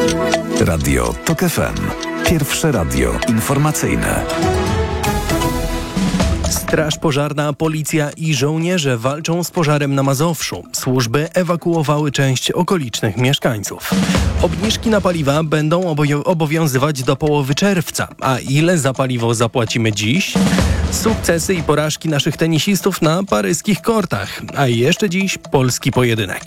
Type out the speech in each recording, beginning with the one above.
Radio TOK FM. Pierwsze radio informacyjne. Straż pożarna, policja i żołnierze walczą z pożarem na Mazowszu. Służby ewakuowały część okolicznych mieszkańców. Obniżki na paliwa będą obowiązywać do połowy czerwca. A ile za paliwo zapłacimy dziś? Sukcesy i porażki naszych tenisistów na paryskich kortach. A jeszcze dziś polski pojedynek.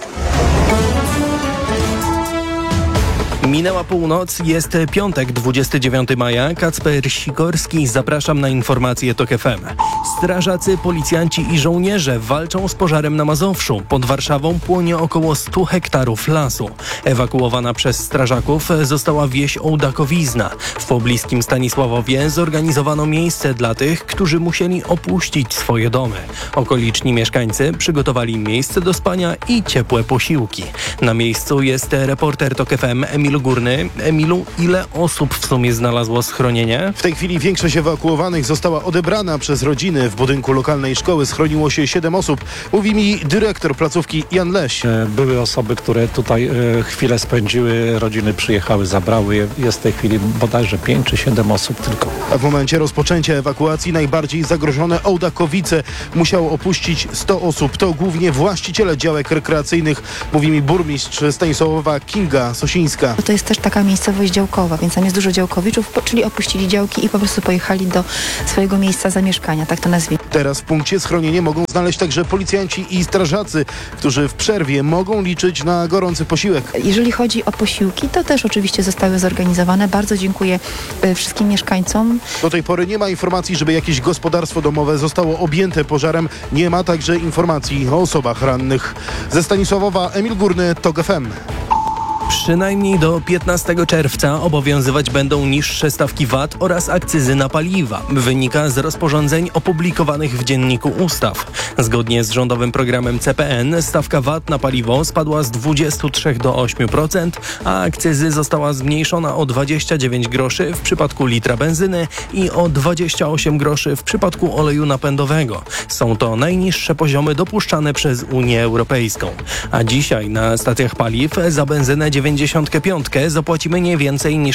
Minęła północ, jest piątek, 29 maja. Kacper Sikorski, zapraszam na informacje TOK FM. Strażacy, policjanci i żołnierze walczą z pożarem na Mazowszu. Pod Warszawą płonie około 100 hektarów lasu. Ewakuowana przez strażaków została wieś Ołdakowizna. W pobliskim Stanisławowie zorganizowano miejsce dla tych, którzy musieli opuścić swoje domy. Okoliczni mieszkańcy przygotowali miejsce do spania i ciepłe posiłki. Na miejscu jest reporter TOK FM Emil Górny. Emilu, ile osób w sumie znalazło schronienie? W tej chwili większość ewakuowanych została odebrana przez rodziny. W budynku lokalnej szkoły schroniło się 7 osób. Mówi mi dyrektor placówki Jan Leś. Były osoby, które tutaj chwilę spędziły, rodziny przyjechały, zabrały je. Jest w tej chwili bodajże 5 czy 7 osób tylko. A w momencie rozpoczęcia ewakuacji najbardziej zagrożone Ołdakowice musiało opuścić 100 osób. To głównie właściciele działek rekreacyjnych, mówi mi burmistrz Stanisławowa Kinga Sosińska. To jest też taka miejscowość działkowa, więc tam jest dużo działkowiczów, czyli opuścili działki i po prostu pojechali do swojego miejsca zamieszkania, tak to nazwijmy. Teraz w punkcie schronienie mogą znaleźć także policjanci i strażacy, którzy w przerwie mogą liczyć na gorący posiłek. Jeżeli chodzi o posiłki, to też oczywiście zostały zorganizowane. Bardzo dziękuję wszystkim mieszkańcom. Do tej pory nie ma informacji, żeby jakieś gospodarstwo domowe zostało objęte pożarem. Nie ma także informacji o osobach rannych. Ze Stanisławowa Emil Górny, TOK FM. Przynajmniej do 15 czerwca obowiązywać będą niższe stawki VAT oraz akcyzy na paliwa. Wynika z rozporządzeń opublikowanych w Dzienniku Ustaw. Zgodnie z rządowym programem CPN stawka VAT na paliwo spadła z 23 do 8%, a akcyzy została zmniejszona o 29 groszy w przypadku litra benzyny i o 28 groszy w przypadku oleju napędowego. Są to najniższe poziomy dopuszczane przez Unię Europejską. A dzisiaj na stacjach paliw za benzynę 95 zapłacimy nie więcej niż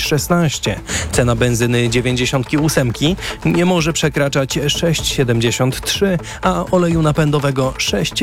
6,16. Cena benzyny 98 nie może przekraczać 6,73, a oleju napędowego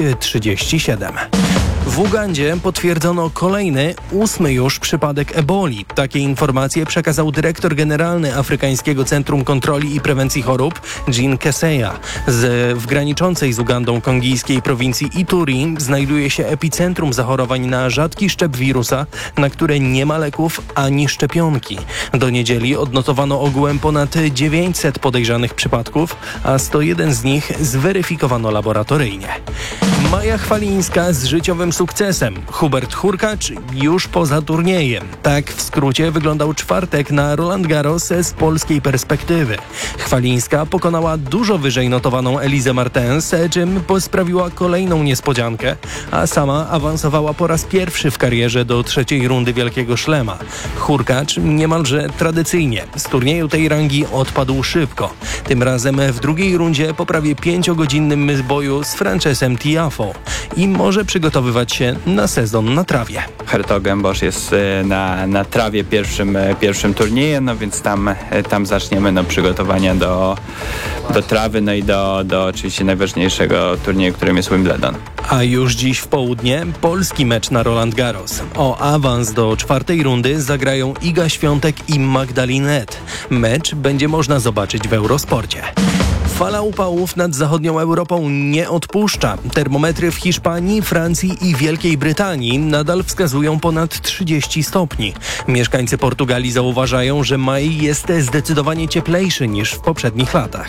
6,37. W Ugandzie potwierdzono kolejny, 8. już przypadek eboli. Takie informacje przekazał dyrektor generalny Afrykańskiego Centrum Kontroli i Prewencji Chorób Jean Keseya. W graniczącej z Ugandą kongijskiej prowincji Ituri znajduje się epicentrum zachorowań na rzadki szczep wirusa, na które nie ma leków ani szczepionki. Do niedzieli odnotowano ogółem ponad 900 podejrzanych przypadków, a 101 z nich zweryfikowano laboratoryjnie. Maja Chwalińska z życiowym sukcesem. Hubert Hurkacz już poza turniejem. Tak w skrócie wyglądał czwartek na Roland Garros z polskiej perspektywy. Chwalińska pokonała dużo wyżej notowaną Elizę Martens, czym sprawiła kolejną niespodziankę, a sama awansowała po raz pierwszy w karierze do trzeciej rundy Wielkiego Szlema. Hurkacz niemalże tradycyjnie z turnieju tej rangi odpadł szybko. Tym razem w drugiej rundzie po prawie 5-godzinnym boju z Francesem Tiafo i może przygotowywać się na sezon na trawie. Hertogenbosch jest na trawie pierwszym turnieju, no więc tam zaczniemy przygotowania do trawy, no i do oczywiście najważniejszego turnieju, którym jest Wimbledon. A już dziś w południe polski mecz na Roland Garros. O awans do czwartej rundy zagrają Iga Świątek i Magdalinet. Mecz będzie można zobaczyć w Eurosporcie. Fala upałów nad zachodnią Europą nie odpuszcza. Termometry w Hiszpanii, Francji i Wielkiej Brytanii nadal wskazują ponad 30 stopni. Mieszkańcy Portugalii zauważają, że maj jest zdecydowanie cieplejszy niż w poprzednich latach.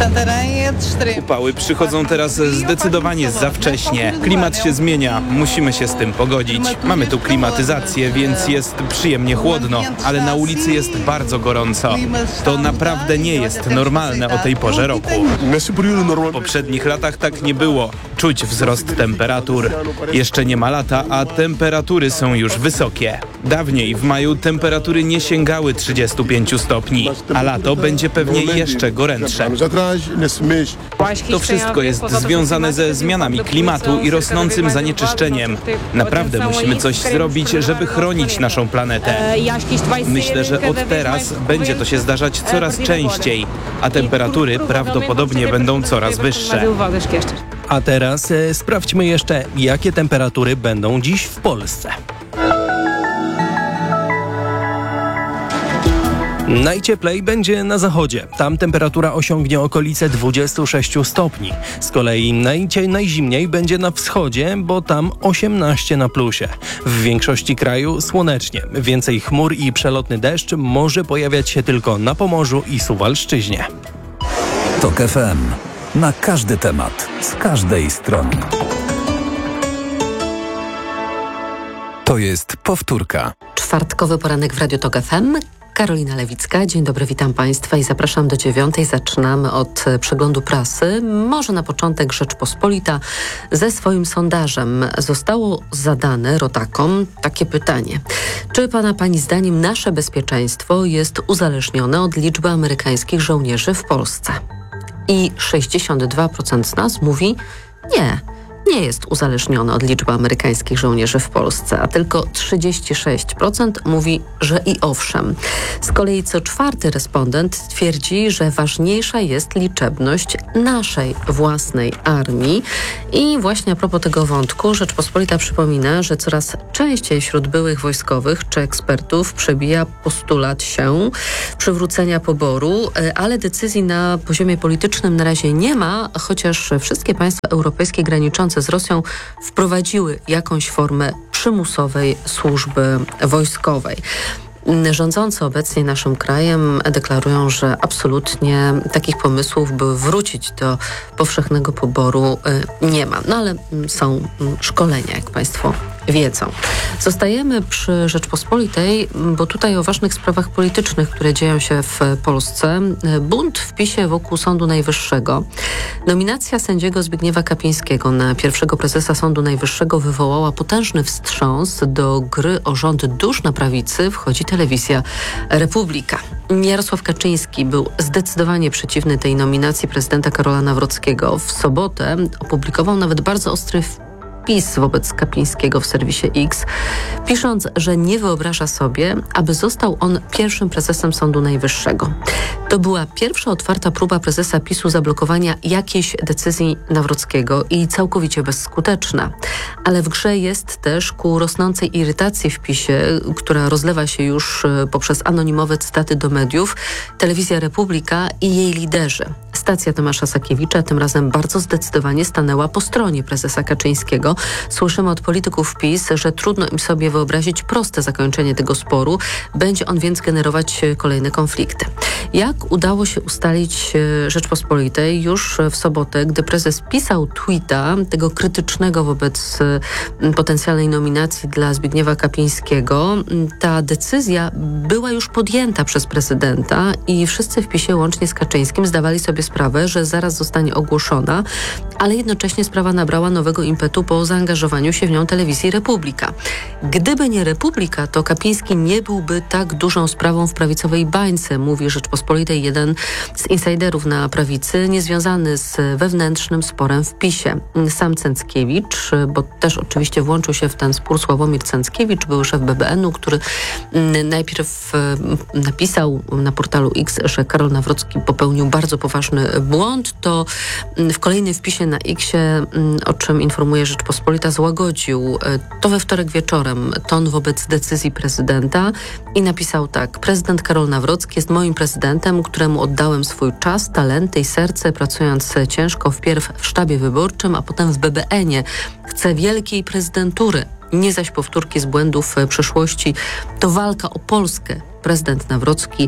Upały przychodzą teraz zdecydowanie za wcześnie. Klimat się zmienia, musimy się z tym pogodzić. Mamy tu klimatyzację, więc jest przyjemnie chłodno, ale na ulicy jest bardzo gorąco. To naprawdę nie jest normalne o tej porze roku. W poprzednich latach tak nie było. Czuć wzrost temperatur. Jeszcze nie ma lata, a temperatury są już wysokie. Dawniej w maju temperatury nie sięgały 35 stopni, a lato będzie pewnie jeszcze gorętsze. To wszystko jest związane ze zmianami klimatu i rosnącym zanieczyszczeniem. Naprawdę musimy coś zrobić, żeby chronić naszą planetę. Myślę, że od teraz będzie to się zdarzać coraz częściej, a temperatury prawdopodobnie będą coraz wyższe. A teraz sprawdźmy jeszcze, jakie temperatury będą dziś w Polsce. Najcieplej będzie na zachodzie. Tam temperatura osiągnie okolice 26 stopni. Z kolei najzimniej będzie na wschodzie, bo tam 18 na plusie. W większości kraju słonecznie. Więcej chmur i przelotny deszcz może pojawiać się tylko na Pomorzu i Suwalszczyźnie. TOK FM. Na każdy temat, z każdej strony. To jest powtórka. Czwartkowy poranek w Radiu TOK FM. Karolina Lewicka. Dzień dobry, witam Państwa i zapraszam do 9. Zaczynamy od przeglądu prasy. Może na początek Rzeczpospolita ze swoim sondażem. Zostało zadane rodakom takie pytanie. Czy pani zdaniem nasze bezpieczeństwo jest uzależnione od liczby amerykańskich żołnierzy w Polsce? I 62% z nas mówi nie jest uzależnione od liczby amerykańskich żołnierzy w Polsce, a tylko 36% mówi, że i owszem. Z kolei co czwarty respondent twierdzi, że ważniejsza jest liczebność naszej własnej armii. I właśnie a propos tego wątku, Rzeczpospolita przypomina, że coraz częściej wśród byłych wojskowych czy ekspertów przebija postulat przywrócenia poboru, ale decyzji na poziomie politycznym na razie nie ma, chociaż wszystkie państwa europejskie graniczące z Rosją wprowadziły jakąś formę przymusowej służby wojskowej. Rządzący obecnie naszym krajem deklarują, że absolutnie takich pomysłów, by wrócić do powszechnego poboru, nie ma. No ale są szkolenia, jak Państwo wiedzą. Zostajemy przy Rzeczpospolitej, bo tutaj o ważnych sprawach politycznych, które dzieją się w Polsce. Bunt w PiS-ie wokół Sądu Najwyższego. Nominacja sędziego Zbigniewa Kapińskiego na pierwszego prezesa Sądu Najwyższego wywołała potężny wstrząs. Do gry o rząd dusz na prawicy wchodzi telewizja Republika. Jarosław Kaczyński był zdecydowanie przeciwny tej nominacji prezydenta Karola Nawrockiego. W sobotę opublikował nawet bardzo ostry wpis wobec Kapińskiego w serwisie X, pisząc, że nie wyobraża sobie, aby został on pierwszym prezesem Sądu Najwyższego. To była pierwsza otwarta próba prezesa PiS-u zablokowania jakiejś decyzji Nawrockiego i całkowicie bezskuteczna. Ale w grze jest też ku rosnącej irytacji w PiS-ie, która rozlewa się już poprzez anonimowe cytaty do mediów, telewizja Republika i jej liderzy. Stacja Tomasza Sakiewicza tym razem bardzo zdecydowanie stanęła po stronie prezesa Kaczyńskiego. Słyszymy od polityków PiS, że trudno im sobie wyobrazić proste zakończenie tego sporu. Będzie on więc generować kolejne konflikty. Jak udało się ustalić Rzeczpospolitej już w sobotę, gdy prezes pisał tweeta, tego krytycznego wobec potencjalnej nominacji dla Zbigniewa Kapińskiego, ta decyzja była już podjęta przez prezydenta i wszyscy w PiS-ie łącznie z Kaczyńskim zdawali sobie sprawę, że zaraz zostanie ogłoszona, ale jednocześnie sprawa nabrała nowego impetu po zaangażowaniu się w nią telewizji Republika. Gdyby nie Republika, to Kapiński nie byłby tak dużą sprawą w prawicowej bańce, mówi Rzeczpospolitej jeden z insiderów na prawicy, niezwiązany z wewnętrznym sporem w PiS-ie. Sam Cęckiewicz, bo też oczywiście włączył się w ten spór Sławomir Cęckiewicz, były szef BBN-u, który najpierw napisał na portalu X, że Karol Nawrocki popełnił bardzo poważny błąd, to w kolejnym wpisie na X-ie, o czym informuje Rzeczpospolita, złagodził to we wtorek wieczorem ton wobec decyzji prezydenta i napisał tak: prezydent Karol Nawrocki jest moim prezydentem, któremu oddałem swój czas, talenty i serce, pracując ciężko wpierw w sztabie wyborczym, a potem w BBN-ie. Chcę wielkiej prezydentury, nie zaś powtórki z błędów przeszłości. To walka o Polskę. Prezydent Nawrocki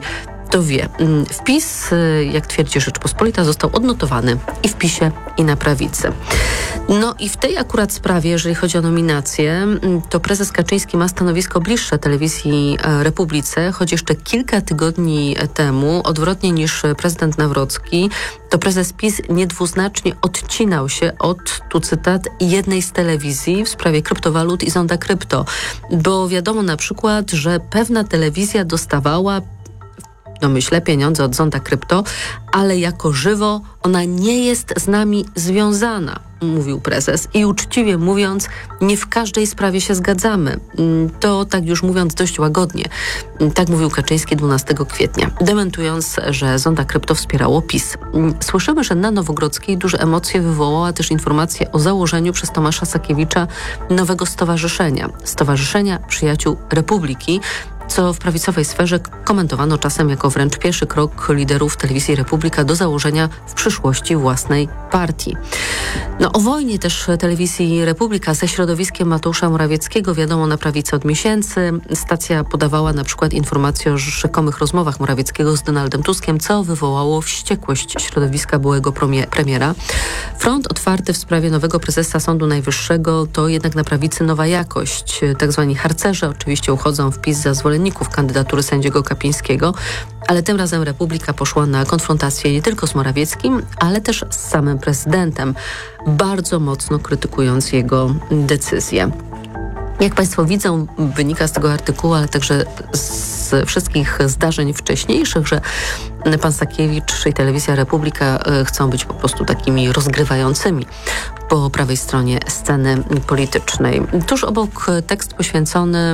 to wie. Wpis, jak twierdzi Rzeczpospolita, został odnotowany i w PiS-ie, i na prawicy. No i w tej akurat sprawie, jeżeli chodzi o nominację, to prezes Kaczyński ma stanowisko bliższe Telewizji Republice, choć jeszcze kilka tygodni temu, odwrotnie niż prezydent Nawrocki, to prezes PiS niedwuznacznie odcinał się od, tu cytat, jednej z telewizji w sprawie kryptowalut i Zonda Krypto, bo wiadomo na przykład, że pewna telewizja dostawała myślę, pieniądze od Zonda Krypto, ale jako żywo ona nie jest z nami związana, mówił prezes. I uczciwie mówiąc, nie w każdej sprawie się zgadzamy. To tak już mówiąc dość łagodnie. Tak mówił Kaczyński 12 kwietnia, dementując, że Zonda Krypto wspierało PiS. Słyszymy, że na Nowogrodzkiej duże emocje wywołała też informacja o założeniu przez Tomasza Sakiewicza nowego stowarzyszenia. Stowarzyszenia Przyjaciół Republiki, co w prawicowej sferze komentowano czasem jako wręcz pierwszy krok liderów Telewizji Republika do założenia w przyszłości własnej partii. No, o wojnie też Telewizji Republika ze środowiskiem Mateusza Morawieckiego wiadomo na prawicy od miesięcy. Stacja podawała na przykład informacje o rzekomych rozmowach Morawieckiego z Donaldem Tuskiem, co wywołało wściekłość środowiska byłego premiera. Front otwarty w sprawie nowego prezesa Sądu Najwyższego to jednak na prawicy nowa jakość. Tak zwani harcerze oczywiście uchodzą w PiS za zwolenników kandydatury sędziego Kapińskiego, ale tym razem Republika poszła na konfrontację nie tylko z Morawieckim, ale też z samym prezydentem, bardzo mocno krytykując jego decyzję. Jak Państwo widzą, wynika z tego artykułu, ale także z wszystkich zdarzeń wcześniejszych, że pan Sakiewicz i Telewizja Republika chcą być po prostu takimi rozgrywającymi po prawej stronie sceny politycznej. Tuż obok tekst poświęcony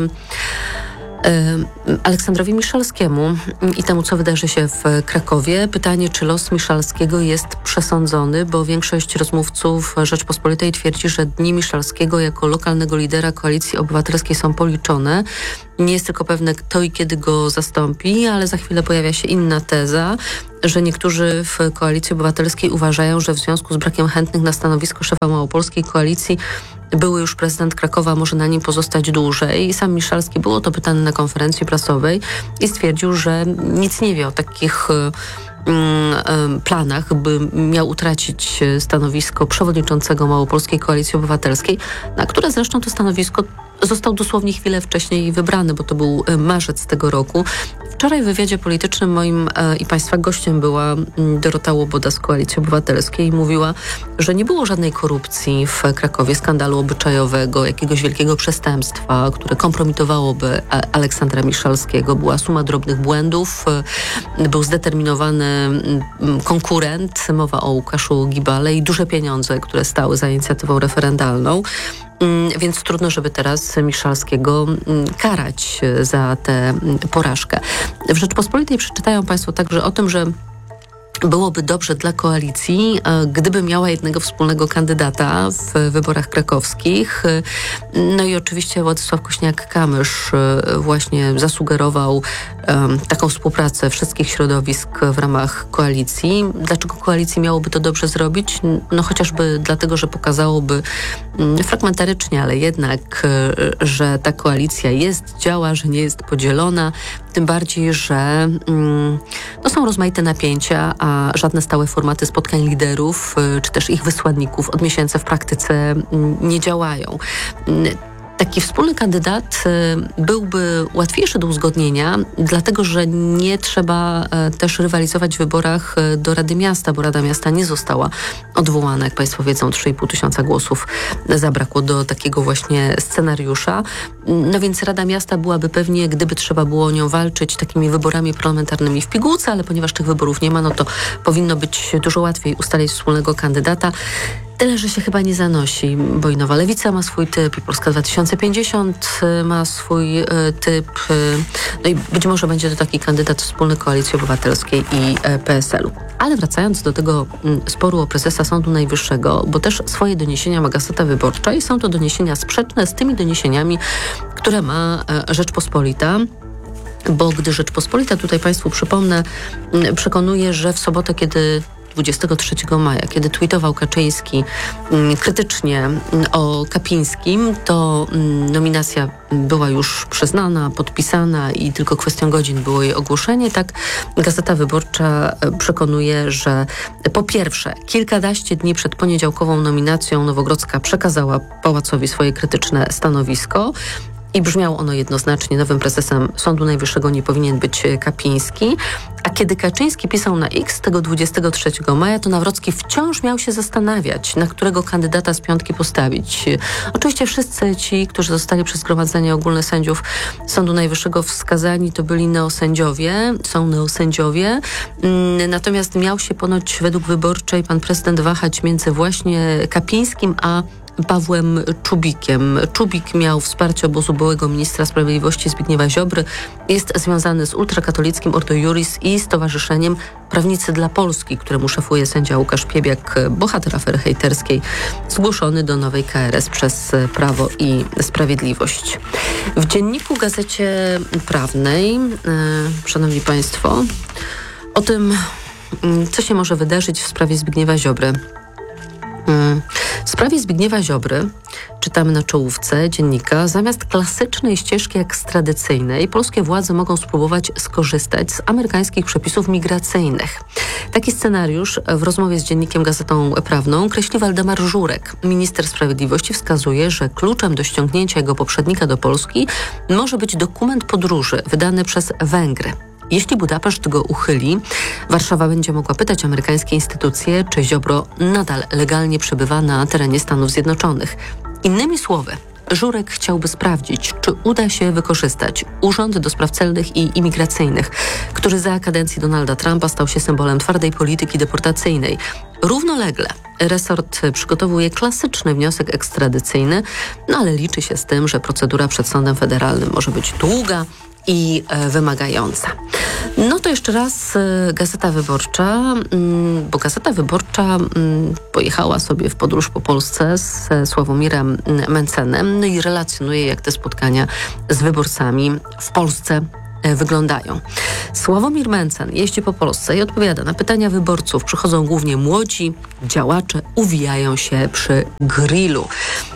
Aleksandrowi Miszalskiemu i temu, co wydarzy się w Krakowie. Pytanie, czy los Miszalskiego jest przesądzony, bo większość rozmówców Rzeczpospolitej twierdzi, że dni Miszalskiego jako lokalnego lidera Koalicji Obywatelskiej są policzone. Nie jest tylko pewne, kto i kiedy go zastąpi, ale za chwilę pojawia się inna teza, że niektórzy w Koalicji Obywatelskiej uważają, że w związku z brakiem chętnych na stanowisko szefa małopolskiej koalicji były już prezydent Krakowa może na nim pozostać dłużej. Sam Miszalski był o to pytany na konferencji prasowej i stwierdził, że nic nie wie o takich planach, by miał utracić stanowisko przewodniczącego Małopolskiej Koalicji Obywatelskiej, na które zresztą to stanowisko został dosłownie chwilę wcześniej wybrany, bo to był marzec tego roku. Wczoraj w wywiadzie politycznym moim i Państwa gościem była Dorota Łoboda z Koalicji Obywatelskiej i mówiła, że nie było żadnej korupcji w Krakowie, skandalu obyczajowego, jakiegoś wielkiego przestępstwa, które kompromitowałoby Aleksandra Miszalskiego. Była suma drobnych błędów, był zdeterminowany konkurent, mowa o Łukaszu Gibale i duże pieniądze, które stały za inicjatywą referendalną. Więc trudno, żeby teraz Miszalskiego karać za tę porażkę. W Rzeczpospolitej przeczytają Państwo także o tym, że byłoby dobrze dla koalicji, gdyby miała jednego wspólnego kandydata w wyborach krakowskich. No i oczywiście Władysław Kosiniak-Kamysz właśnie zasugerował taką współpracę wszystkich środowisk w ramach koalicji. Dlaczego koalicji miałoby to dobrze zrobić? No chociażby dlatego, że pokazałoby fragmentarycznie, ale jednak, że ta koalicja jest, działa, że nie jest podzielona. Tym bardziej, że są rozmaite napięcia, a żadne stałe formaty spotkań liderów czy też ich wysłanników od miesięcy w praktyce nie działają. Taki wspólny kandydat byłby łatwiejszy do uzgodnienia, dlatego że nie trzeba też rywalizować w wyborach do Rady Miasta, bo Rada Miasta nie została odwołana. Jak Państwo wiedzą, 3,5 tysiąca głosów zabrakło do takiego właśnie scenariusza. No więc Rada Miasta byłaby pewnie, gdyby trzeba było o nią walczyć, takimi wyborami parlamentarnymi w pigułce, ale ponieważ tych wyborów nie ma, no to powinno być dużo łatwiej ustalić wspólnego kandydata. Tyle, że się chyba nie zanosi, bo i Nowa Lewica ma swój typ, i Polska 2050 ma swój typ. No i być może będzie to taki kandydat wspólny Koalicji Obywatelskiej i PSL-u. Ale wracając do tego sporu o prezesa Sądu Najwyższego, bo też swoje doniesienia ma Gazeta Wyborcza i są to doniesienia sprzeczne z tymi doniesieniami, które ma Rzeczpospolita. Bo gdy Rzeczpospolita, tutaj Państwu przypomnę, przekonuje, że w sobotę, kiedy 23 maja, kiedy tweetował Kaczyński krytycznie o Kapińskim, to nominacja była już przyznana, podpisana i tylko kwestią godzin było jej ogłoszenie. Tak Gazeta Wyborcza przekonuje, że po pierwsze, kilkanaście dni przed poniedziałkową nominacją Nowogrodzka przekazała Pałacowi swoje krytyczne stanowisko i brzmiało ono jednoznacznie: nowym prezesem Sądu Najwyższego nie powinien być Kapiński. A kiedy Kaczyński pisał na X tego 23 maja, to Nawrocki wciąż miał się zastanawiać, na którego kandydata z piątki postawić. Oczywiście wszyscy ci, którzy zostali przez Zgromadzenie Ogólne Sędziów Sądu Najwyższego wskazani, to byli są neosędziowie. Natomiast miał się ponoć według Wyborczej pan prezydent wahać między właśnie Kapińskim a Pawłem Czubikiem. Czubik miał wsparcie obozu byłego ministra sprawiedliwości Zbigniewa Ziobry. Jest związany z ultrakatolickim Ordo Iuris i Stowarzyszeniem Prawnicy dla Polski, któremu szefuje sędzia Łukasz Piebiak, bohater afery hejterskiej, zgłoszony do nowej KRS przez Prawo i Sprawiedliwość. W dzienniku Gazecie Prawnej, szanowni państwo, o tym, co się może wydarzyć w sprawie Zbigniewa Ziobry. W sprawie Zbigniewa Ziobry czytamy na czołówce dziennika: zamiast klasycznej ścieżki ekstradycyjnej polskie władze mogą spróbować skorzystać z amerykańskich przepisów migracyjnych. Taki scenariusz w rozmowie z dziennikiem Gazetą Prawną kreśli Waldemar Żurek. Minister sprawiedliwości wskazuje, że kluczem do ściągnięcia jego poprzednika do Polski może być dokument podróży wydany przez Węgry. Jeśli Budapeszt go uchyli, Warszawa będzie mogła pytać amerykańskie instytucje, czy Ziobro nadal legalnie przebywa na terenie Stanów Zjednoczonych. Innymi słowy, Żurek chciałby sprawdzić, czy uda się wykorzystać Urząd do Spraw Celnych i Imigracyjnych, który za kadencji Donalda Trumpa stał się symbolem twardej polityki deportacyjnej. Równolegle resort przygotowuje klasyczny wniosek ekstradycyjny, ale liczy się z tym, że procedura przed sądem federalnym może być długa i wymagająca. No to jeszcze raz Gazeta Wyborcza, bo Gazeta Wyborcza pojechała sobie w podróż po Polsce z Sławomirem Mencenem, no i relacjonuje, jak te spotkania z wyborcami w Polsce wyglądają. Sławomir Mencen jeździ po Polsce i odpowiada na pytania wyborców. Przychodzą głównie młodzi działacze, uwijają się przy grillu.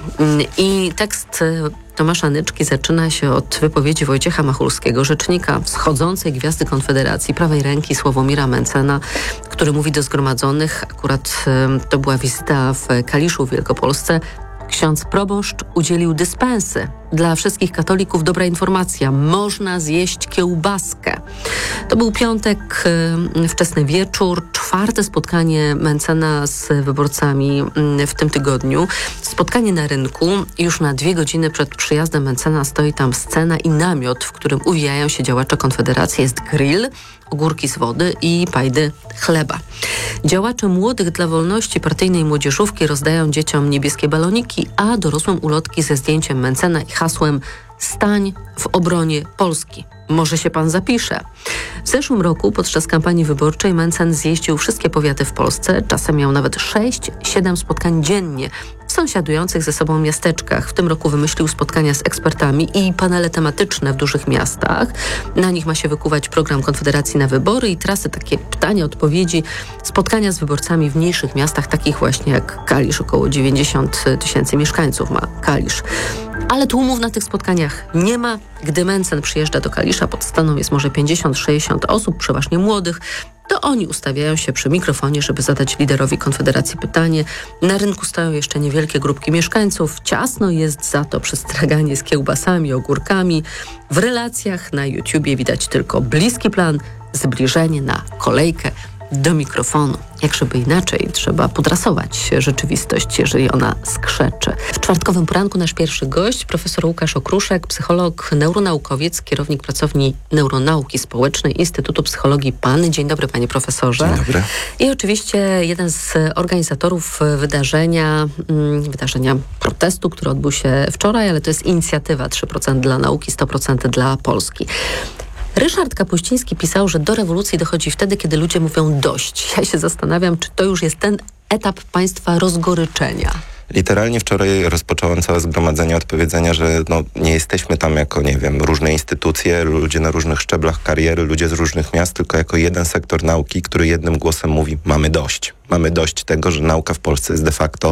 I tekst Tomasza Nyczki zaczyna się od wypowiedzi Wojciecha Machulskiego, rzecznika wschodzącej gwiazdy Konfederacji, prawej ręki Sławomira Mencena, który mówi do zgromadzonych, akurat to była wizyta w Kaliszu w Wielkopolsce. Ksiądz proboszcz udzielił dyspensy dla wszystkich katolików. Dobra informacja, można zjeść kiełbaskę. To był piątek, wczesny wieczór, czwarte spotkanie Mencena z wyborcami w tym tygodniu. Spotkanie na rynku. Już na 2 godziny przed przyjazdem Mencena stoi tam scena i namiot, w którym uwijają się działacze Konfederacji. Jest grill, ogórki z wody i pajdy chleba. Działacze Młodych dla Wolności partyjnej młodzieżówki rozdają dzieciom niebieskie baloniki, a dorosłym ulotki ze zdjęciem Mencena i hasłem „Stań w obronie Polski. Może się pan zapisze”. W zeszłym roku podczas kampanii wyborczej Mencen zjeździł wszystkie powiaty w Polsce. Czasem miał nawet 6-7 spotkań dziennie w sąsiadujących ze sobą miasteczkach. W tym roku wymyślił spotkania z ekspertami i panele tematyczne w dużych miastach. Na nich ma się wykuwać program Konfederacji na wybory i trasy, takie pytania, odpowiedzi, spotkania z wyborcami w mniejszych miastach, takich właśnie jak Kalisz. Około 90 000 mieszkańców ma Kalisz. Ale tłumów na tych spotkaniach nie ma. Gdy Mencen przyjeżdża do Kalisza, pod staną jest może 50-60 osób, przeważnie młodych, to oni ustawiają się przy mikrofonie, żeby zadać liderowi Konfederacji pytanie. Na rynku stoją jeszcze niewielkie grupki mieszkańców. Ciasno jest za to przez straganie z kiełbasami, ogórkami. W relacjach na YouTubie widać tylko bliski plan, zbliżenie na kolejkę do mikrofonu. Jak żeby inaczej, trzeba podrasować rzeczywistość, jeżeli ona skrzeczy. W czwartkowym poranku nasz pierwszy gość, profesor Łukasz Okruszek, psycholog, neuronaukowiec, kierownik pracowni Neuronauki Społecznej Instytutu Psychologii PAN. Dzień dobry, panie profesorze. Dzień dobry. I oczywiście jeden z organizatorów wydarzenia protestu, który odbył się wczoraj, ale to jest inicjatywa 3% dla nauki, 100% dla Polski. Ryszard Kapuściński pisał, że do rewolucji dochodzi wtedy, kiedy ludzie mówią dość. Ja się zastanawiam, czy to już jest ten etap państwa rozgoryczenia. Literalnie wczoraj rozpocząłem całe zgromadzenie od powiedzenia, że nie jesteśmy tam jako, nie wiem, różne instytucje, ludzie na różnych szczeblach kariery, ludzie z różnych miast, tylko jako jeden sektor nauki, który jednym głosem mówi, mamy dość. Mamy dość tego, że nauka w Polsce jest de facto,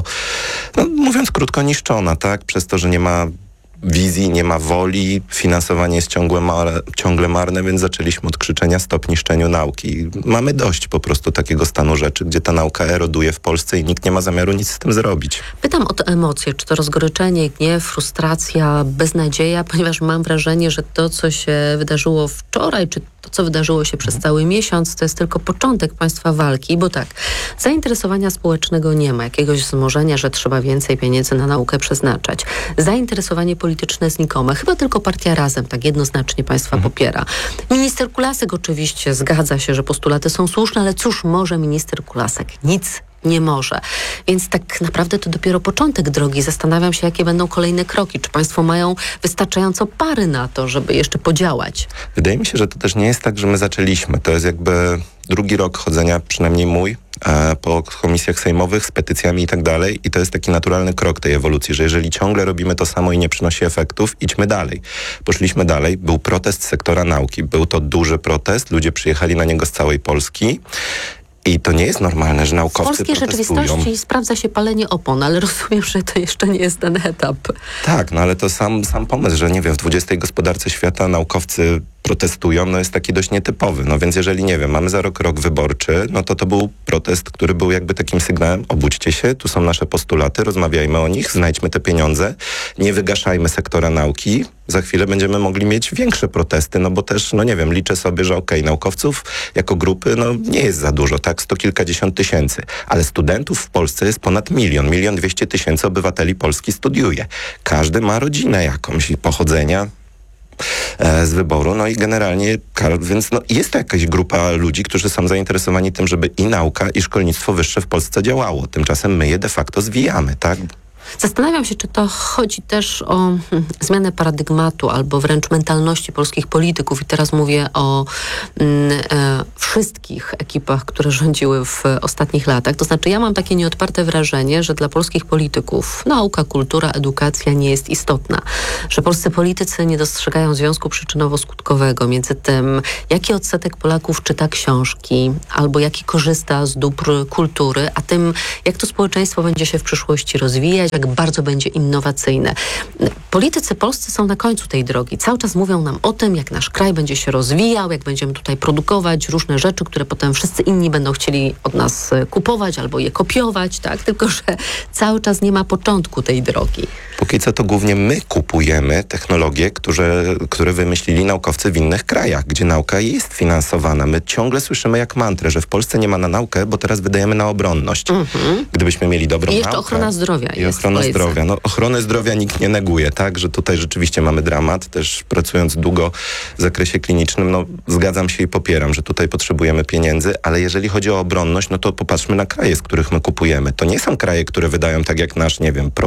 mówiąc krótko, niszczona, tak? Przez to, że nie ma wizji, nie ma woli, finansowanie jest ciągle marne, więc zaczęliśmy od krzyczenia stop niszczeniu nauki. Mamy dość po prostu takiego stanu rzeczy, gdzie ta nauka eroduje w Polsce i nikt nie ma zamiaru nic z tym zrobić. Pytam o te emocje, czy to rozgoryczenie, gniew, frustracja, beznadzieja, ponieważ mam wrażenie, że to, co się wydarzyło wczoraj, czy to, co wydarzyło się przez cały miesiąc, to jest tylko początek państwa walki, bo tak, zainteresowania społecznego nie ma, jakiegoś wzmożenia, że trzeba więcej pieniędzy na naukę przeznaczać. Zainteresowanie polityczne znikome. Chyba tylko partia Razem tak jednoznacznie państwa popiera. Minister Kulasek oczywiście zgadza się, że postulaty są słuszne, ale cóż może minister Kulasek? Nic nie może. Więc tak naprawdę to dopiero początek drogi. Zastanawiam się, jakie będą kolejne kroki. Czy państwo mają wystarczająco pary na to, żeby jeszcze podziałać? Wydaje mi się, że to też nie jest tak, że my zaczęliśmy. To jest jakby drugi rok chodzenia, przynajmniej mój, po komisjach sejmowych z petycjami i tak dalej. I to jest taki naturalny krok tej ewolucji, że jeżeli ciągle robimy to samo i nie przynosi efektów, idźmy dalej. Poszliśmy dalej. Był protest sektora nauki. Był to duży protest. Ludzie przyjechali na niego z całej Polski. I to nie jest normalne, że naukowcy protestują. W polskiej rzeczywistości sprawdza się palenie opon, ale rozumiem, że to jeszcze nie jest ten etap. Tak, ale to sam pomysł, że nie wiem, w 20. gospodarce świata naukowcy protestują, jest taki dość nietypowy. Więc jeżeli, nie wiem, mamy za rok wyborczy, to był protest, który był jakby takim sygnałem, obudźcie się, tu są nasze postulaty, rozmawiajmy o nich, znajdźmy te pieniądze, nie wygaszajmy sektora nauki, za chwilę będziemy mogli mieć większe protesty, bo też, nie wiem, liczę sobie, że naukowców jako grupy, nie jest za dużo, tak, 100 kilkadziesiąt tysięcy, ale studentów w Polsce jest ponad 1,2 miliona obywateli Polski studiuje. Każdy ma rodzinę jakąś i pochodzenia z wyboru, i generalnie, więc jest to jakaś grupa ludzi, którzy są zainteresowani tym, żeby i nauka, i szkolnictwo wyższe w Polsce działało. Tymczasem my je de facto zwijamy, tak? Zastanawiam się, czy to chodzi też o zmianę paradygmatu albo wręcz mentalności polskich polityków i teraz mówię o wszystkich ekipach, które rządziły w ostatnich latach. To znaczy ja mam takie nieodparte wrażenie, że dla polskich polityków nauka, kultura, edukacja nie jest istotna. Że polscy politycy nie dostrzegają związku przyczynowo-skutkowego między tym, jaki odsetek Polaków czyta książki albo jaki korzysta z dóbr kultury, a tym, jak to społeczeństwo będzie się w przyszłości rozwijać, jak bardzo będzie innowacyjne. Politycy polscy są na końcu tej drogi. Cały czas mówią nam o tym, jak nasz kraj będzie się rozwijał, jak będziemy tutaj produkować różne rzeczy, które potem wszyscy inni będą chcieli od nas kupować albo je kopiować, tak? Tylko że cały czas nie ma początku tej drogi. Póki co to głównie my kupujemy technologie, które wymyślili naukowcy w innych krajach, gdzie nauka jest finansowana. My ciągle słyszymy jak mantrę, że w Polsce nie ma na naukę, bo teraz wydajemy na obronność. Gdybyśmy mieli dobrą naukę... I jeszcze ochrona zdrowia jest. Ochrona zdrowia. Ochronę zdrowia nikt nie neguje, tak? Że tutaj rzeczywiście mamy dramat. Też pracując długo w zakresie klinicznym, zgadzam się i popieram, że tutaj potrzebujemy pieniędzy, ale jeżeli chodzi o obronność, to popatrzmy na kraje, z których my kupujemy. To nie są kraje, które wydają tak jak nasz,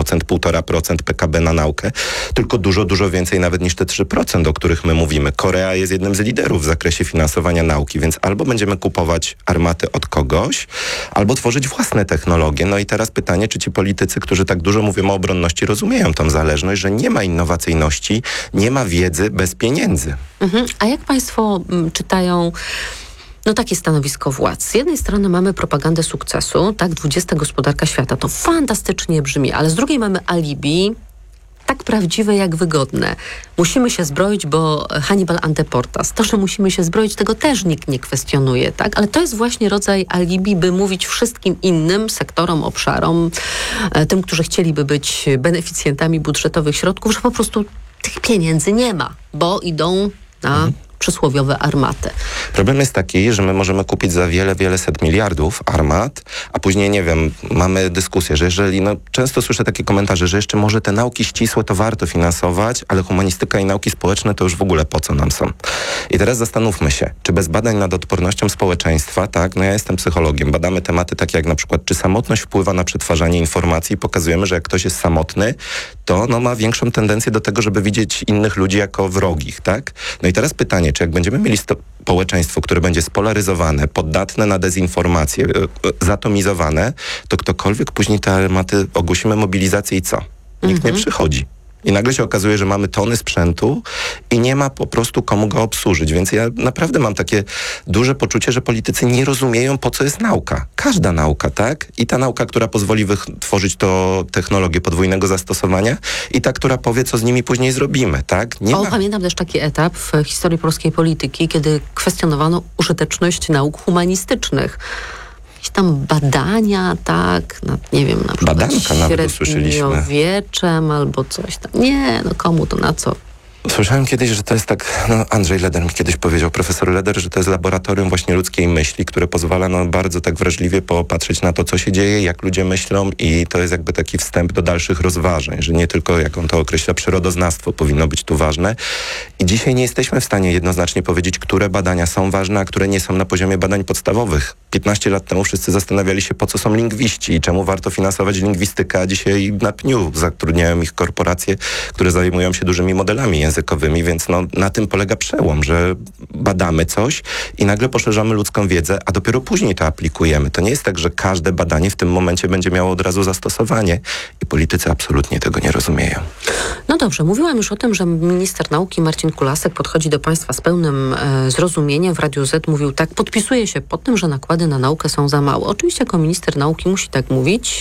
1,5% PKB na naukę, tylko dużo, dużo więcej nawet niż te 3%, o których my mówimy. Korea jest jednym z liderów w zakresie finansowania nauki, więc albo będziemy kupować armaty od kogoś, albo tworzyć własne technologie. I teraz pytanie, czy ci politycy, którzy tak dużo mówią o obronności, rozumieją tą zależność, że nie ma innowacyjności, nie ma wiedzy bez pieniędzy. A jak państwo czytają takie stanowisko władz? Z jednej strony mamy propagandę sukcesu, tak, 20. gospodarka świata, to fantastycznie brzmi, ale z drugiej mamy alibi, tak prawdziwe jak wygodne. Musimy się zbroić, bo Hannibal Anteportas. To, że musimy się zbroić, tego też nikt nie kwestionuje, tak? Ale to jest właśnie rodzaj alibi, by mówić wszystkim innym sektorom, obszarom, tym, którzy chcieliby być beneficjentami budżetowych środków, że po prostu tych pieniędzy nie ma, bo idą na przysłowiowe armaty. Problem jest taki, że my możemy kupić za wiele set miliardów armat, a później, mamy dyskusję, że jeżeli, często słyszę takie komentarze, że jeszcze może te nauki ścisłe to warto finansować, ale humanistyka i nauki społeczne to już w ogóle po co nam są. I teraz zastanówmy się, czy bez badań nad odpornością społeczeństwa, tak, ja jestem psychologiem, badamy tematy takie jak na przykład, czy samotność wpływa na przetwarzanie informacji i pokazujemy, że jak ktoś jest samotny, to ma większą tendencję do tego, żeby widzieć innych ludzi jako wrogich, tak? I teraz pytanie, znaczy jak będziemy mieli społeczeństwo, które będzie spolaryzowane, poddatne na dezinformację, zatomizowane, to ktokolwiek później te tematy ogłosimy mobilizację i co? Nikt nie przychodzi. I nagle się okazuje, że mamy tony sprzętu i nie ma po prostu komu go obsłużyć. Więc ja naprawdę mam takie duże poczucie, że politycy nie rozumieją, po co jest nauka. Każda nauka, tak? I ta nauka, która pozwoli wytworzyć to technologię podwójnego zastosowania i ta, która powie, co z nimi później zrobimy, tak? Pamiętam też taki etap w historii polskiej polityki, kiedy kwestionowano użyteczność nauk humanistycznych. Jakieś tam badania, tak, nie wiem, na przykład Badanka nawet usłyszeliśmy. Średniowieczem albo coś tam. Nie, komu to, na co? Słyszałem kiedyś, że to jest tak, Andrzej Leder mi kiedyś powiedział, profesor Leder, że to jest laboratorium właśnie ludzkiej myśli, które pozwala bardzo tak wrażliwie popatrzeć na to, co się dzieje, jak ludzie myślą i to jest jakby taki wstęp do dalszych rozważań, że nie tylko, jak on to określa, przyrodoznawstwo powinno być tu ważne. I dzisiaj nie jesteśmy w stanie jednoznacznie powiedzieć, które badania są ważne, a które nie są na poziomie badań podstawowych. 15 lat temu wszyscy zastanawiali się, po co są lingwiści i czemu warto finansować lingwistykę, a dzisiaj na pniu zatrudniają ich korporacje, które zajmują się dużymi modelami językowymi, więc na tym polega przełom, że badamy coś i nagle poszerzamy ludzką wiedzę, a dopiero później to aplikujemy. To nie jest tak, że każde badanie w tym momencie będzie miało od razu zastosowanie i politycy absolutnie tego nie rozumieją. No dobrze, mówiłam już o tym, że minister nauki Marcin Kulasek podchodzi do państwa z pełnym zrozumieniem. W Radiu Z mówił tak, podpisuje się pod tym, że nakłady na naukę są za małe. Oczywiście jako minister nauki musi tak mówić,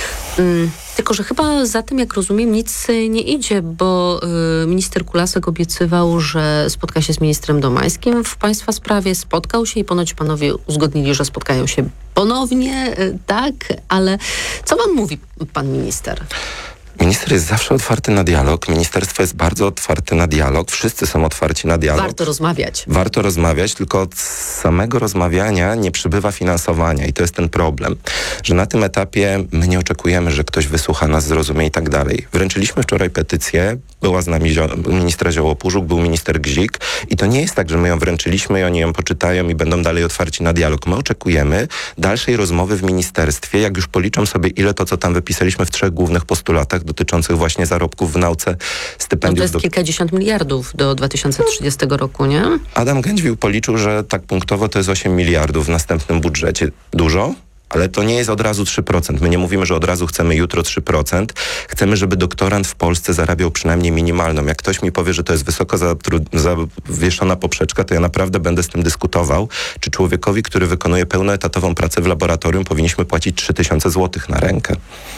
tylko że chyba za tym, jak rozumiem, nic nie idzie, bo minister Kulasek obiecywał, że spotka się z ministrem Domańskim w państwa sprawie, spotkał się i ponoć panowie uzgodnili, że spotkają się ponownie, tak, ale co wam mówi pan minister? Minister jest zawsze otwarty na dialog, ministerstwo jest bardzo otwarte na dialog, wszyscy są otwarci na dialog. Warto rozmawiać. Warto rozmawiać, tylko od samego rozmawiania nie przybywa finansowania i to jest ten problem, że na tym etapie my nie oczekujemy, że ktoś wysłucha nas, zrozumie i tak dalej. Wręczyliśmy wczoraj petycję, była z nami ministra Zioło-Pużuk, był minister Gzik i to nie jest tak, że my ją wręczyliśmy i oni ją poczytają i będą dalej otwarci na dialog. My oczekujemy dalszej rozmowy w ministerstwie, jak już policzą sobie, ile to, co tam wypisaliśmy w 3 głównych postulatach dotyczących właśnie zarobków w nauce, stypendiów. No to jest kilkadziesiąt miliardów do 2030 roku, nie? Adam Gędźwił policzył, że tak punktowo to jest 8 miliardów w następnym budżecie. Dużo? Ale to nie jest od razu 3%. My nie mówimy, że od razu chcemy jutro 3%. Chcemy, żeby doktorant w Polsce zarabiał przynajmniej minimalną. Jak ktoś mi powie, że to jest wysoko zawieszona poprzeczka, to ja naprawdę będę z tym dyskutował. Czy człowiekowi, który wykonuje pełnoetatową pracę w laboratorium, powinniśmy płacić 3000 zł na rękę?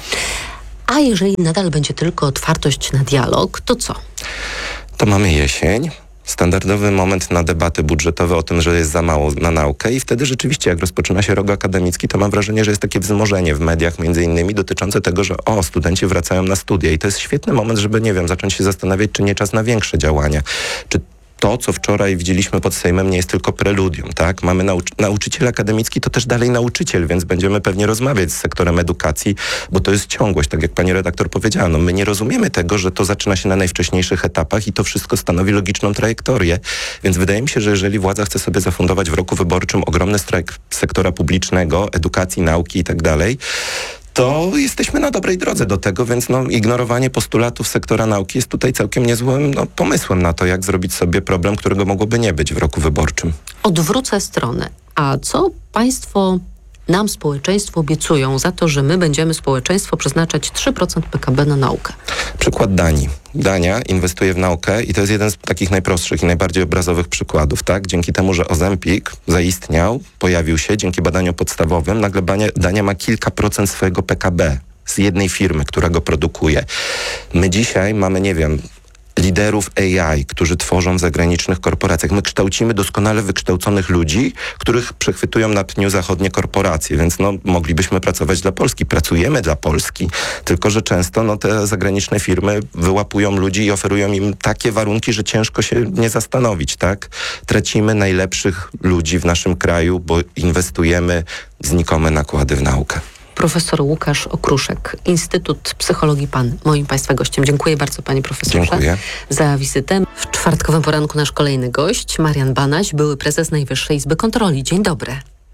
A jeżeli nadal będzie tylko otwartość na dialog, to co? To mamy jesień. Standardowy moment na debaty budżetowe o tym, że jest za mało na naukę i wtedy rzeczywiście, jak rozpoczyna się rok akademicki, to mam wrażenie, że jest takie wzmożenie w mediach między innymi dotyczące tego, że studenci wracają na studia i to jest świetny moment, żeby, nie wiem, zacząć się zastanawiać, czy nie czas na większe działania. Czy to, co wczoraj widzieliśmy pod Sejmem, nie jest tylko preludium, tak? Mamy nauczyciel akademicki, to też dalej nauczyciel, więc będziemy pewnie rozmawiać z sektorem edukacji, bo to jest ciągłość, tak jak pani redaktor powiedziała. My nie rozumiemy tego, że to zaczyna się na najwcześniejszych etapach i to wszystko stanowi logiczną trajektorię. Więc wydaje mi się, że jeżeli władza chce sobie zafundować w roku wyborczym ogromny strajk sektora publicznego, edukacji, nauki i tak dalej, to jesteśmy na dobrej drodze do tego, więc ignorowanie postulatów sektora nauki jest tutaj całkiem niezłym pomysłem na to, jak zrobić sobie problem, którego mogłoby nie być w roku wyborczym. Odwrócę stronę. A co państwo nam, społeczeństwu, obiecują za to, że my będziemy społeczeństwo przeznaczać 3% PKB na naukę? Przykład Danii. Dania inwestuje w naukę i to jest jeden z takich najprostszych i najbardziej obrazowych przykładów, tak? Dzięki temu, że Ozempik zaistniał, pojawił się, dzięki badaniom podstawowym, nagle Dania ma kilka procent swojego PKB z jednej firmy, która go produkuje. My dzisiaj mamy, nie wiem, liderów AI, którzy tworzą w zagranicznych korporacjach. My kształcimy doskonale wykształconych ludzi, których przechwytują na pniu zachodnie korporacje, więc moglibyśmy pracować dla Polski. Pracujemy dla Polski, tylko że często te zagraniczne firmy wyłapują ludzi i oferują im takie warunki, że ciężko się nie zastanowić, tak? Tracimy najlepszych ludzi w naszym kraju, bo inwestujemy znikome nakłady w naukę. Profesor Łukasz Okruszek, Instytut Psychologii PAN, moim państwa gościem. Dziękuję bardzo, panie profesorze, Dziękuję za wizytę. W czwartkowym poranku nasz kolejny gość, Marian Banaś, były prezes Najwyższej Izby Kontroli. Dzień dobry.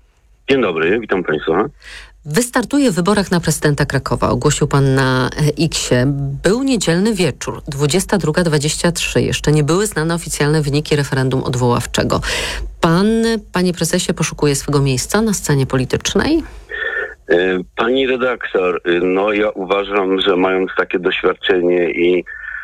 Dzień dobry, witam Państwa. Wystartuje w wyborach na prezydenta Krakowa. Ogłosił pan na X-ie. Był niedzielny wieczór, 22:23. Jeszcze nie były znane oficjalne wyniki referendum odwoławczego. Pan, panie prezesie, poszukuje swego miejsca na scenie politycznej? Pani redaktor, no ja uważam, że mając takie doświadczenie i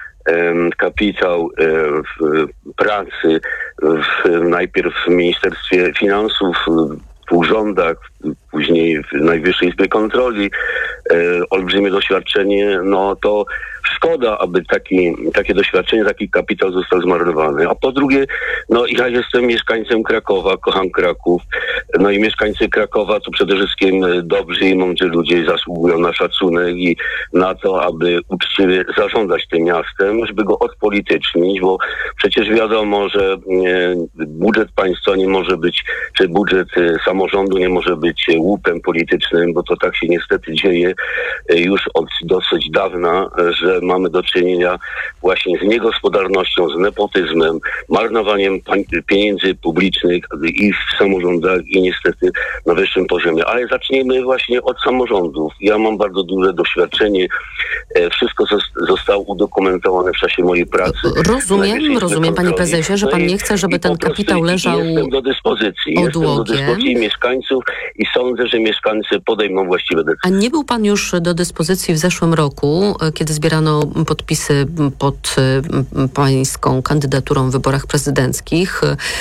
kapitał w pracy, najpierw w Ministerstwie Finansów, w urzędach, później w Najwyższej Izbie Kontroli, olbrzymie doświadczenie, no to szkoda, aby takie doświadczenie, taki kapitał został zmarnowany. A po drugie, no ja jestem mieszkańcem Krakowa, kocham Kraków, no i mieszkańcy Krakowa to przede wszystkim dobrzy i mądrzy ludzie zasługują na szacunek i na to, aby uczciwie zarządzać tym miastem, żeby go odpolitycznić, bo przecież wiadomo, że budżet państwa nie może być, czy budżet samorządu nie może być łupem politycznym, bo to tak się niestety dzieje już od dosyć dawna, że mamy do czynienia właśnie z niegospodarnością, z nepotyzmem, marnowaniem pieniędzy publicznych i w samorządach i niestety na wyższym poziomie. Ale zacznijmy właśnie od samorządów. Ja mam bardzo duże doświadczenie. Wszystko zostało udokumentowane w czasie mojej pracy. Rozumiem, panie prezesie, że pan nie chce, żeby ten kapitał leżał Jestem do dyspozycji mieszkańców i sądzę, że mieszkańcy podejmą właściwe decyzje. A nie był pan już do dyspozycji w zeszłym roku, kiedy zbierano podpisy pod pańską kandydaturą w wyborach prezydenckich.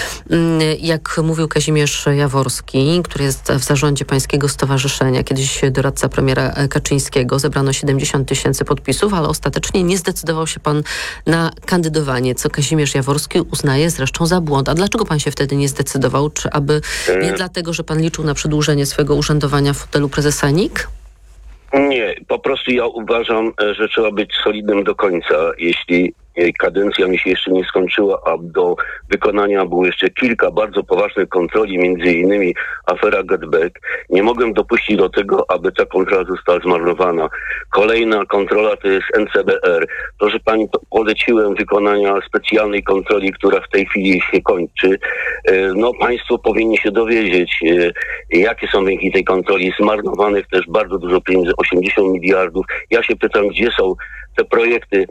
Jak mówił Kazimierz Jaworski, który jest w zarządzie pańskiego stowarzyszenia, kiedyś doradca premiera Kaczyńskiego, zebrano 70 000 podpisów, ale ostatecznie nie zdecydował się pan na kandydowanie, co Kazimierz Jaworski uznaje zresztą za błąd. A dlaczego pan się wtedy nie zdecydował? Czy aby nie dlatego, że pan liczył na przedłużenie swojego urzędowania w fotelu prezesa NIK? Nie, po prostu ja uważam, że trzeba być solidnym do końca. Jeśli kadencja mi się jeszcze nie skończyła, a do wykonania było jeszcze kilka bardzo poważnych kontroli, między innymi afera GetBack, nie mogłem dopuścić do tego, aby ta kontrola została zmarnowana. Kolejna kontrola to jest NCBR. Proszę pani, poleciłem wykonania specjalnej kontroli, która w tej chwili się kończy. No państwo powinni się dowiedzieć, jakie są wyniki tej kontroli. Zmarnowanych też bardzo dużo pieniędzy, 80 miliardów. Ja się pytam, gdzie są te projekty,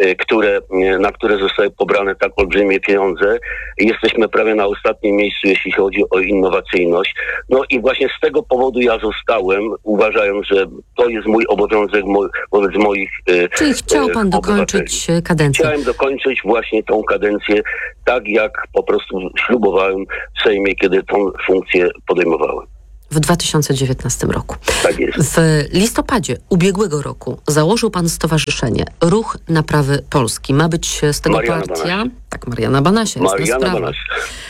na które zostały pobrane tak olbrzymie pieniądze. Jesteśmy prawie na ostatnim miejscu, jeśli chodzi o innowacyjność. No i właśnie z tego powodu ja zostałem, uważając, że to jest mój obowiązek wobec moich Czyli chciał pan dokończyć kadencję? Chciałem dokończyć właśnie tą kadencję tak, jak po prostu ślubowałem w Sejmie, kiedy tą funkcję podejmowałem. W 2019 roku. Tak jest. W listopadzie ubiegłego roku założył pan stowarzyszenie Ruch Naprawy Polski. Ma być z tego partia... Tak, Mariana Banasia. Mariana Banasia.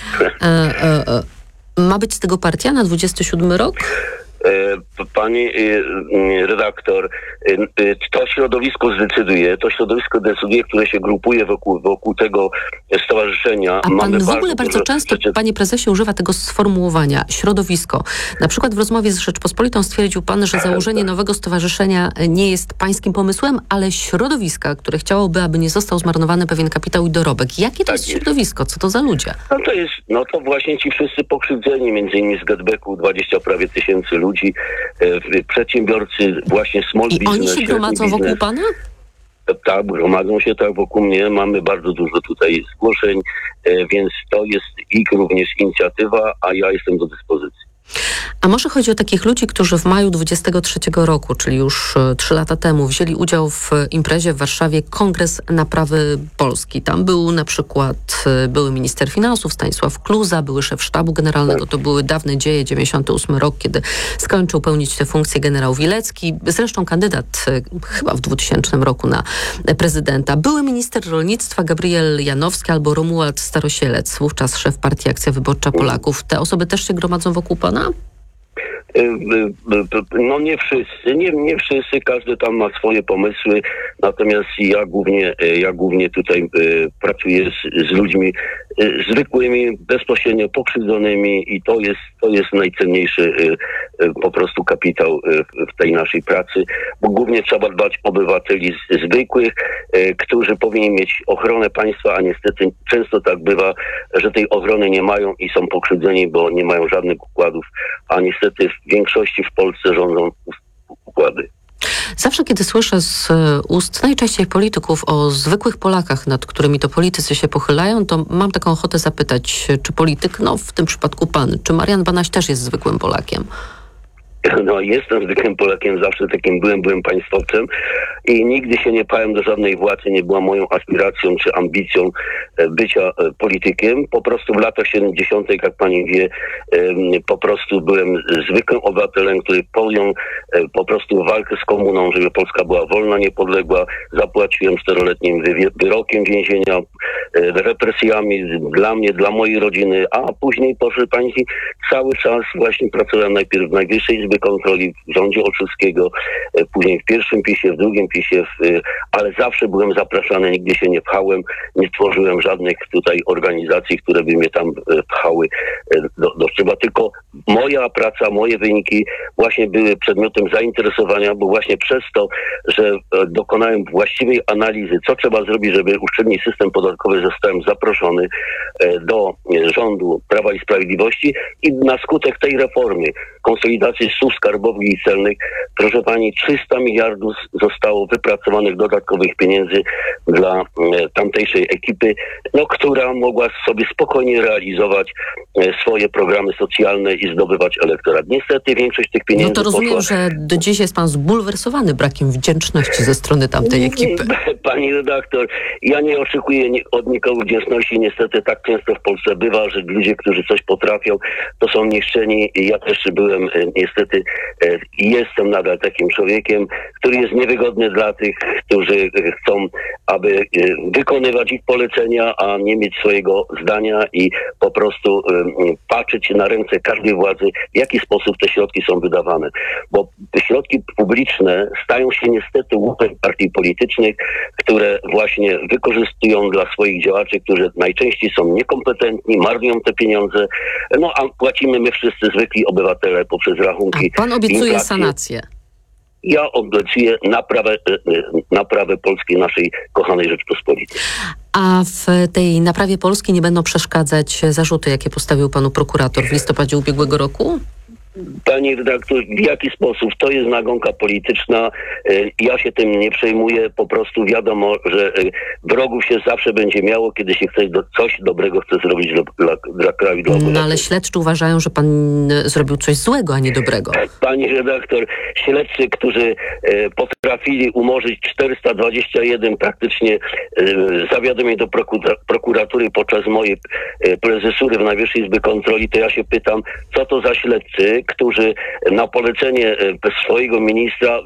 Ma być z tego partia na 27 rok? Pani redaktor, to środowisko decyduje, które się grupuje wokół tego stowarzyszenia. A pan w ogóle bardzo często, panie prezesie, używa tego sformułowania środowisko. Na przykład w rozmowie z Rzeczpospolitą stwierdził pan, że założenie nowego stowarzyszenia nie jest pańskim pomysłem, ale środowiska, które chciałoby, aby nie został zmarnowany pewien kapitał i dorobek. Jakie to jest środowisko? Co to za ludzie? To właśnie ci wszyscy pokrzywdzeni, między innymi z GetBacku, 20 prawie tysięcy ludzi, przedsiębiorcy, właśnie small business. I oni się gromadzą wokół pana? Tak, gromadzą się tak wokół mnie. Mamy bardzo dużo tutaj zgłoszeń, więc to jest ich również inicjatywa, a ja jestem do dyspozycji. A może chodzi o takich ludzi, którzy w maju 23 roku, czyli już 3 lata temu, wzięli udział w imprezie w Warszawie Kongres Naprawy Polski. Tam był na przykład były minister finansów Stanisław Kluza, były szef sztabu generalnego. To były dawne dzieje, 98 rok, kiedy skończył pełnić tę funkcję generał Wilecki. Zresztą kandydat chyba w 2000 roku na prezydenta. Były minister rolnictwa Gabriel Janowski albo Romuald Starosielec, wówczas szef partii Akcja Wyborcza Polaków. Te osoby też się gromadzą wokół pana? No nie wszyscy, nie wszyscy, każdy tam ma swoje pomysły, natomiast ja głównie tutaj pracuję z ludźmi zwykłymi, bezpośrednio pokrzywdzonymi i to jest najcenniejszy po prostu kapitał w tej naszej pracy, bo głównie trzeba dbać o obywateli zwykłych, którzy powinni mieć ochronę państwa, a niestety często tak bywa, że tej ochrony nie mają i są pokrzywdzeni, bo nie mają żadnych układów, a niestety w większości w Polsce rządzą układy. Zawsze, kiedy słyszę z ust najczęściej polityków o zwykłych Polakach, nad którymi to politycy się pochylają, to mam taką ochotę zapytać, czy polityk, no w tym przypadku pan, czy Marian Banaś też jest zwykłym Polakiem? No, jestem zwykłym Polakiem, zawsze takim byłem państwowcem i nigdy się nie pałem do żadnej władzy, nie była moją aspiracją czy ambicją bycia politykiem. Po prostu w latach 70., jak pani wie, po prostu byłem zwykłym obywatelem, który podjął po prostu walkę z komuną, żeby Polska była wolna, niepodległa. Zapłaciłem 4-letnim wyrokiem więzienia, represjami dla mnie, dla mojej rodziny, a później, proszę państwa, cały czas właśnie pracowałem najpierw w Najwyższej Izbie Kontroli, w rządzie Olszewskiego, później w pierwszym PiS-ie, w drugim PiS-ie, ale zawsze byłem zapraszany, nigdy się nie pchałem, nie tworzyłem żadnych tutaj organizacji, które by mnie tam pchały do szczyba, tylko moja praca, moje wyniki właśnie były przedmiotem zainteresowania, bo właśnie przez to, że dokonałem właściwej analizy, co trzeba zrobić, żeby uszczelnić system podatkowy, zostałem zaproszony do rządu Prawa i Sprawiedliwości i na skutek tej reformy, konsolidacji służb skarbowych i celnych, proszę pani, 300 miliardów zostało wypracowanych dodatkowych pieniędzy dla tamtejszej ekipy, no, która mogła sobie spokojnie realizować swoje programy socjalne i zdobywać elektorat. Niestety większość tych pieniędzy... No to rozumiem, że do dziś jest pan zbulwersowany brakiem wdzięczności ze strony tamtej ekipy. Pani redaktor, ja nie oczekuję od nikogo wdzięczności. Niestety tak często w Polsce bywa, że ludzie, którzy coś potrafią, to są niszczeni. Ja też byłem niestety i jestem nadal takim człowiekiem, który jest niewygodny dla tych, którzy chcą, aby wykonywać ich polecenia, a nie mieć swojego zdania i po prostu patrzeć na ręce każdej władzy, w jaki sposób te środki są wydawane. Bo te środki publiczne stają się niestety łupem partii politycznych, które właśnie wykorzystują dla swoich działaczy, którzy najczęściej są niekompetentni, marnują te pieniądze, no a płacimy my wszyscy zwykli obywatele poprzez rachunki. A pan obiecuje inflację. Sanację. Ja obiecuję naprawę Polski, naszej kochanej Rzeczpospolitej. A w tej naprawie Polski nie będą przeszkadzać zarzuty, jakie postawił panu prokurator w listopadzie ubiegłego roku? Pani redaktor, w jaki sposób? To jest nagonka polityczna. Ja się tym nie przejmuję. Po prostu wiadomo, że wrogów się zawsze będzie miało, kiedy się coś dobrego chce zrobić dla kraju. No ale śledczy uważają, że pan zrobił coś złego, a nie dobrego. Pani redaktor, śledczy, którzy potrafili umorzyć 421 praktycznie zawiadomień do prokuratury podczas mojej prezesury w Najwyższej Izbie Kontroli, to ja się pytam, co to za śledczy, którzy na polecenie swojego ministra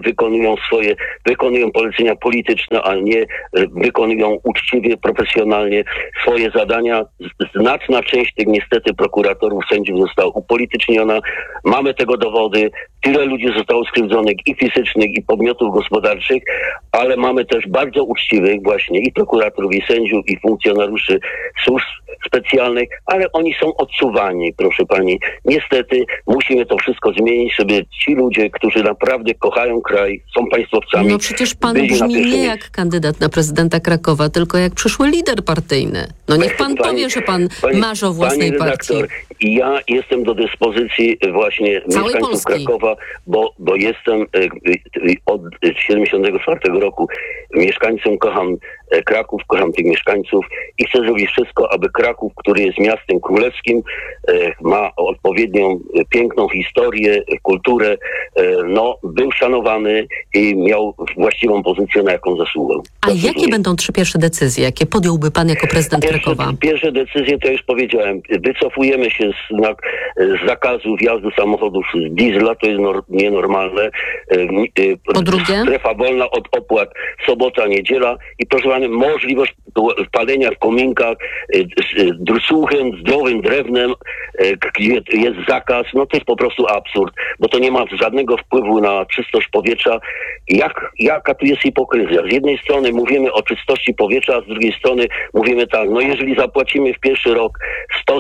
wykonują polecenia polityczne, a nie wykonują uczciwie, profesjonalnie swoje zadania. Znaczna część tych niestety prokuratorów, sędziów została upolityczniona. Mamy tego dowody. Tyle ludzi zostało skrzywdzonych i fizycznych, i podmiotów gospodarczych, ale mamy też bardzo uczciwych właśnie i prokuratorów, i sędziów, i funkcjonariuszy służb specjalnych, ale oni są odsuwani, proszę pani. Niestety musimy to wszystko zmienić, żeby ci ludzie, którzy naprawdę kochają kraj, są państwowcami. No przecież pan brzmi nie jak kandydat na prezydenta Krakowa, tylko jak przyszły lider partyjny. No niech pan powie, że pan marzy o własnej partii. Ja jestem do dyspozycji właśnie całej mieszkańców Polski. Krakowa, bo jestem od 1974 roku mieszkańcem, kocham Kraków, kocham tych mieszkańców i chcę zrobić wszystko, aby Kraków, który jest miastem królewskim, ma odpowiednią piękną historię, kulturę, no, był szanowany i miał właściwą pozycję, na jaką zasługał. A jakie będą 3 pierwsze decyzje, jakie podjąłby pan jako prezydent Krakowa? Pierwsze decyzje to już powiedziałem. Wycofujemy się z zakazu wjazdu samochodów z diesla, to jest nienormalne. Po drugie? Strefa wolna od opłat, sobota, niedziela i proszę pana, możliwość palenia w kominkach suchym, zdrowym drewnem, gdzie jest zakaz, no to jest po prostu absurd, bo to nie ma żadnego wpływu na czystość powietrza. Jaka tu jest hipokryzja? Z jednej strony mówimy o czystości powietrza, a z drugiej strony mówimy tak, no jeżeli zapłacimy w pierwszy rok 100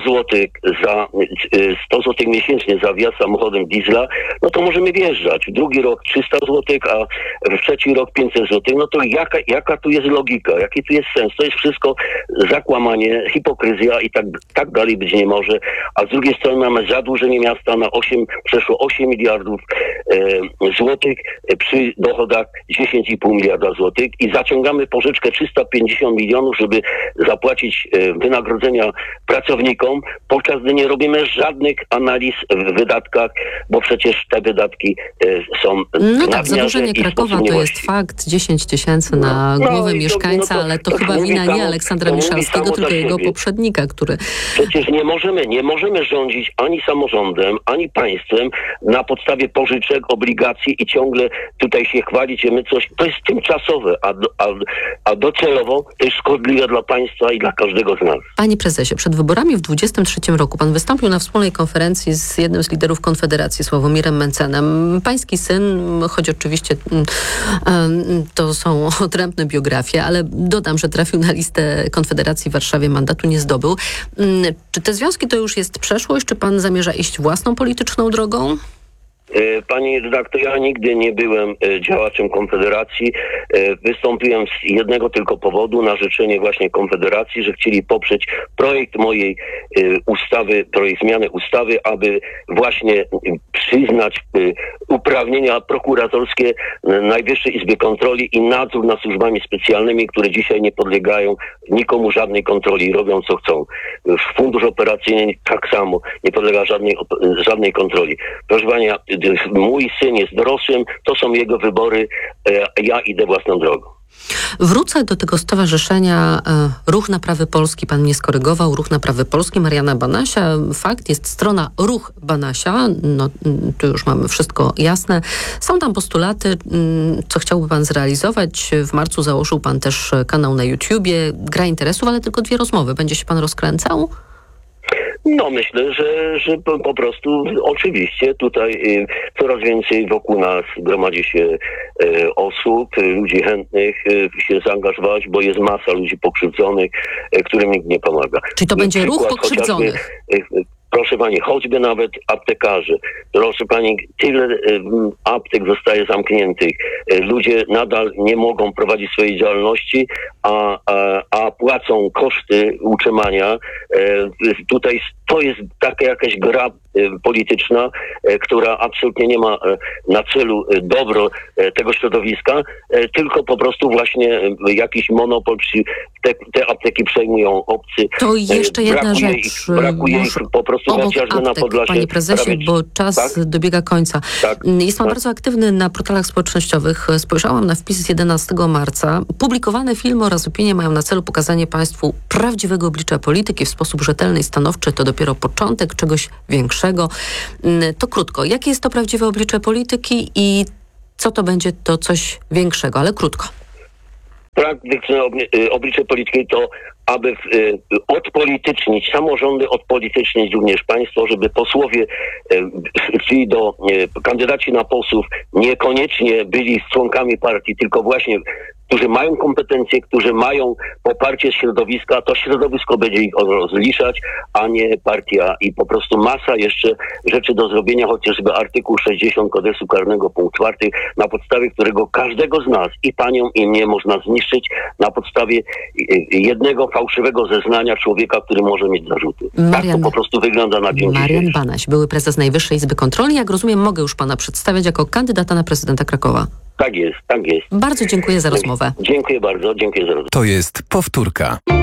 zł miesięcznie za wjazd samochodem diesla, no to możemy wjeżdżać. W drugi rok 300 zł, a w trzeci rok 500 zł. No to jaka tu jest logika? Jaki tu jest sens? To jest wszystko zakłamanie, hipokryzja i tak dalej być nie może. A z drugiej strony mamy zadłużenie miasta na przeszło 8 miliardów złotych przy dochodach 10,5 miliarda złotych i zaciągamy pożyczkę 350 milionów, żeby zapłacić wynagrodzenia pracownikom, podczas gdy nie robimy żadnych analiz w wydatkach, bo przecież te wydatki są no tak, zadłużenie Krakowa to jest fakt, 10 tysięcy na głowę mieszkańca, ale to chyba wina nie Aleksandra Miszalskiego, tylko jego poprzednika, który... Przecież nie możemy rządzić ani samorządem, ani państwem na podstawie pożyczek, obligacji i ciągle tutaj się chwalić, że my coś... To jest tymczasowe, a docelowo to jest szkodliwe dla państwa i dla każdego z nas. Panie prezesie, przed wyborami w 2023 roku pan wystąpił na wspólnej konferencji z jednym z liderów Konfederacji, Sławomirem Mencenem. Pański syn, choć oczywiście to są odrębne biografie, ale dodam, że trafił na listę Konfederacji w Warszawie, mandatu nie zdobył. Czy te związki to już jest przeszłość? Czy pan zamierza iść własną polityczną drogą? Pani redaktor, ja nigdy nie byłem działaczem Konfederacji. Wystąpiłem z jednego tylko powodu, na życzenie właśnie Konfederacji, że chcieli poprzeć projekt mojej ustawy, projekt zmiany ustawy, aby właśnie przyznać uprawnienia prokuratorskie Najwyższej Izbie Kontroli i nadzór nad służbami specjalnymi, które dzisiaj nie podlegają nikomu żadnej kontroli, robią co chcą. Fundusz operacyjny tak samo nie podlega żadnej kontroli. Proszę Pana, mój syn jest dorosłym, to są jego wybory, ja idę własną drogą. Wrócę do tego stowarzyszenia Ruch Naprawy Polski. Pan mnie skorygował. Ruch Naprawy Polski Mariana Banasia. Fakt, jest strona Ruch Banasia. No, tu już mamy wszystko jasne. Są tam postulaty, co chciałby pan zrealizować. W marcu założył pan też kanał na YouTubie. Gra interesów, ale tylko 2 rozmowy. Będzie się pan rozkręcał? No myślę, że po prostu oczywiście tutaj coraz więcej wokół nas gromadzi się osób, ludzi chętnych się zaangażować, bo jest masa ludzi pokrzywdzonych, którym nikt nie pomaga. Czyli to będzie ruch pokrzywdzonych? Proszę Pani, choćby nawet aptekarze. Proszę Pani, tyle aptek zostaje zamkniętych. Ludzie nadal nie mogą prowadzić swojej działalności, a płacą koszty utrzymania. Tutaj to jest taka jakaś gra polityczna, która absolutnie nie ma na celu dobro tego środowiska, tylko po prostu właśnie jakiś monopol, te apteki przejmują obcy. To jeszcze jedna rzecz. Brakuje ich po prostu obok aptek, panie prezesie, bo czas dobiega końca. Tak, jest pan bardzo aktywny na portalach społecznościowych. Spojrzałam na wpis z 11 marca. Publikowane filmy oraz opinie mają na celu pokazanie państwu prawdziwego oblicza polityki w sposób rzetelny i stanowczy. To dopiero początek czegoś większego. To krótko. Jakie jest to prawdziwe oblicze polityki i co to będzie to coś większego, ale krótko. Praktyczne oblicze polityki to, aby odpolitycznić, samorządy odpolitycznić również państwo, żeby posłowie, czyli kandydaci na posłów niekoniecznie byli członkami partii, tylko właśnie którzy mają kompetencje, którzy mają poparcie środowiska, to środowisko będzie ich rozliczać, a nie partia. I po prostu masa jeszcze rzeczy do zrobienia, chociażby artykuł 60 Kodeksu Karnego punkt 4, na podstawie którego każdego z nas, i panią, i mnie, można zniszczyć na podstawie jednego fałszywego zeznania człowieka, który może mieć zarzuty. Tak to po prostu wygląda na dzień dzisiejszy. Marian Banaś, były prezes Najwyższej Izby Kontroli. Jak rozumiem, mogę już pana przedstawiać jako kandydata na prezydenta Krakowa. Tak jest, tak jest. Bardzo dziękuję za rozmowę. Dziękuję bardzo, dziękuję za rozmowę. To jest powtórka.